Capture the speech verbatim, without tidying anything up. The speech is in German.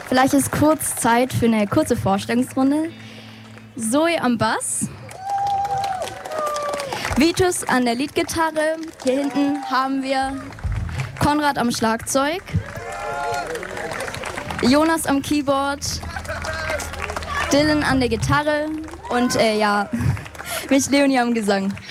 Vielleicht ist kurz Zeit für eine kurze Vorstellungsrunde. Zoe am Bass, Vitus an der Leadgitarre, hier hinten haben wir Konrad am Schlagzeug, Jonas am Keyboard, Dylan an der Gitarre und äh, ja, mich Leonie am Gesang.